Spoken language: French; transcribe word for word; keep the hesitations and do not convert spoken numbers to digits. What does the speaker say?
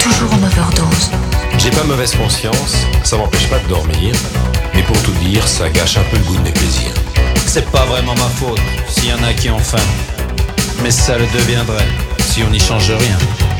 toujours en overdose. J'ai pas mauvaise conscience, ça m'empêche pas de dormir, mais pour tout dire, ça gâche un peu le goût de mes plaisirs. C'est pas vraiment ma faute, s'il y en a qui ont faim. Mais ça le deviendrait, si on n'y change rien.